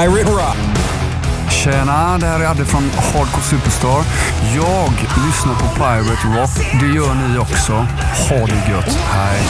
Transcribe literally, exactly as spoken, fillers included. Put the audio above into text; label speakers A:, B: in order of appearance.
A: Pirate Rock.
B: Tjena, det här är Adde från Hardcore Superstar. Jag lyssnar på Pirate Rock. Det gör ni också. Ha det gött. Hej.